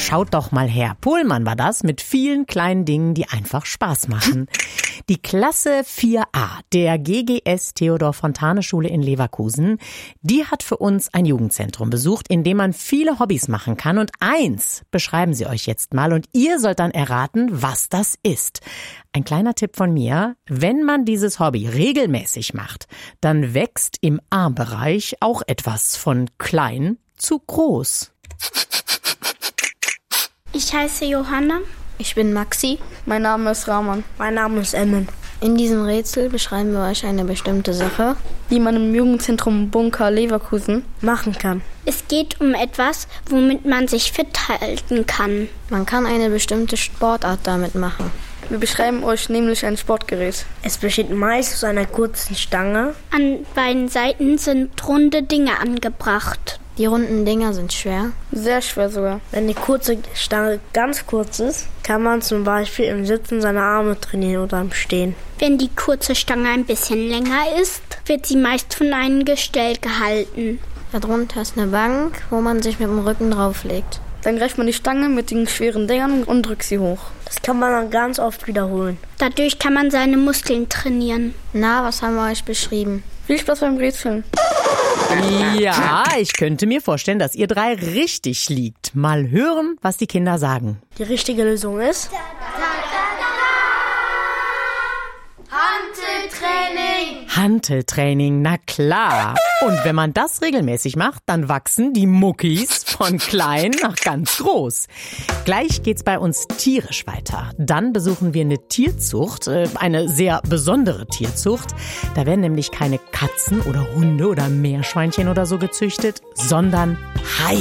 schaut doch mal her. Pohlmann war das, mit vielen kleinen Dingen, die einfach Spaß machen. Die Klasse 4a der GGS Theodor Fontane Schule in Leverkusen, die hat für uns ein Jugendzentrum besucht, in dem man viele Hobbys machen kann. Und eins beschreiben sie euch jetzt mal und ihr sollt dann erraten, was das ist. Ein kleiner Tipp von mir: Wenn man dieses Hobby regelmäßig macht, dann wächst im Armbereich auch etwas von klein zu groß. Ich heiße Johanna. Ich bin Maxi. Mein Name ist Rahman. Mein Name ist Emmen. In diesem Rätsel beschreiben wir euch eine bestimmte Sache, die man im Jugendzentrum Bunker Leverkusen machen kann. Es geht um etwas, womit man sich fit halten kann. Man kann eine bestimmte Sportart damit machen. Wir beschreiben euch nämlich ein Sportgerät. Es besteht meist aus einer kurzen Stange. An beiden Seiten sind runde Dinge angebracht. Die runden Dinger sind schwer. Sehr schwer sogar. Wenn die kurze Stange ganz kurz ist, kann man zum Beispiel im Sitzen seine Arme trainieren oder im Stehen. Wenn die kurze Stange ein bisschen länger ist, wird sie meist von einem Gestell gehalten. Darunter ist eine Bank, wo man sich mit dem Rücken drauflegt. Dann greift man die Stange mit den schweren Dingern und drückt sie hoch. Das kann man dann ganz oft wiederholen. Dadurch kann man seine Muskeln trainieren. Na, was haben wir euch beschrieben? Viel Spaß beim Rätseln. Ja, ich könnte mir vorstellen, dass ihr drei richtig liegt. Mal hören, was die Kinder sagen. Die richtige Lösung ist... Hanteltraining! Hanteltraining, na klar. Und wenn man das regelmäßig macht, dann wachsen die Muckis von klein nach ganz groß. Gleich geht's bei uns tierisch weiter. Dann besuchen wir eine Tierzucht, eine sehr besondere Tierzucht. Da werden nämlich keine Katzen oder Hunde oder Meerschweinchen oder so gezüchtet, sondern Haie.